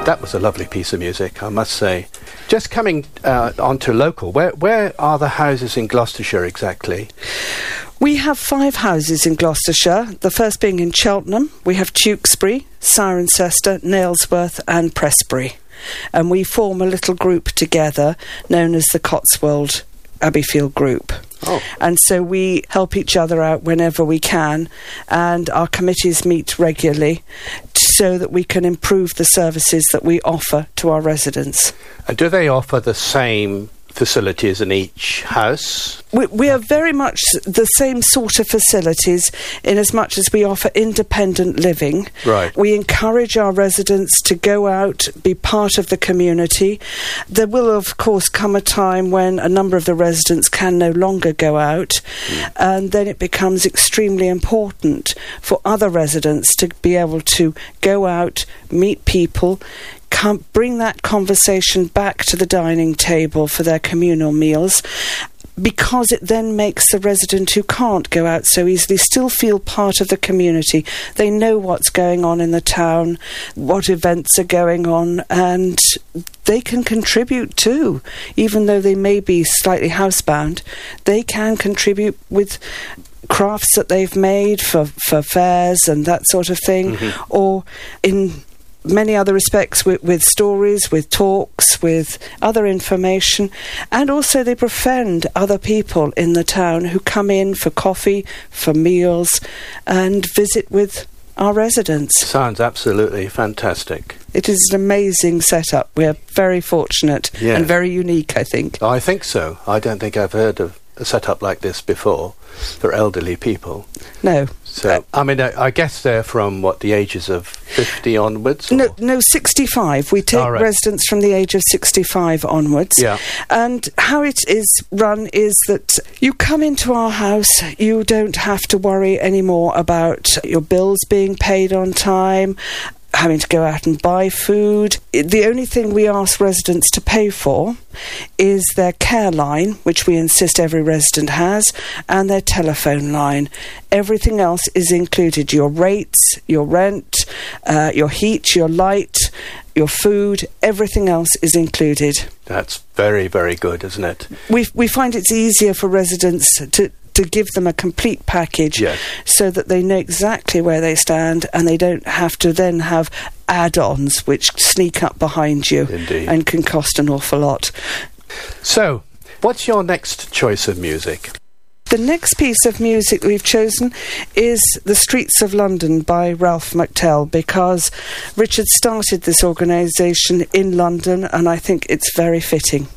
That was a lovely piece of music, I must say. Just coming onto local, where are the houses in Gloucestershire exactly? We have 5 houses in Gloucestershire, the first being in Cheltenham. We have Tewkesbury, Cirencester, Nailsworth and Prestbury. And we form a little group together known as the Cotswold Abbeyfield Group. Oh. And so we help each other out whenever we can, and our committees meet regularly so that we can improve the services that we offer to our residents. And do they offer the same facilities in each house? We are very much the same sort of facilities in as much as we offer independent living. Right. We encourage our residents to go out, be part of the community. There will, of course, come a time when a number of the residents can no longer go out, and then it becomes extremely important for other residents to be able to go out, meet people, bring that conversation back to the dining table for their communal meals, because it then makes the resident who can't go out so easily still feel part of the community. They know what's going on in the town, what events are going on, and they can contribute too. Even though they may be slightly housebound, they can contribute with crafts that they've made for fairs and that sort of thing, or in many other respects with stories, with talks, with other information, and also they befriend other people in the town who come in for coffee, for meals, and visit with our residents. Sounds absolutely fantastic. It is an amazing setup. We're very fortunate and very unique, I think. I think so. I don't think I've heard of a setup like this before for elderly people. No. So, I mean, I guess they're from, the ages of 50 onwards? Or? No, 65. We take residents from the age of 65 onwards. Yeah. And how it is run is that you come into our house, you don't have to worry anymore about your bills being paid on time, having to go out and buy food. The only thing we ask residents to pay for is their care line, which we insist every resident has, and their telephone line. Everything else is included. Your rates, your rent, your heat, your light, your food, everything else is included. That's very, very good, isn't it? We find it's easier for residents to give them a complete package, so that they know exactly where they stand and they don't have to then have add-ons which sneak up behind you. Indeed. And can cost an awful lot. So, what's your next choice of music? The next piece of music we've chosen is The Streets of London by Ralph McTell, because Richard started this organisation in London and I think it's very fitting.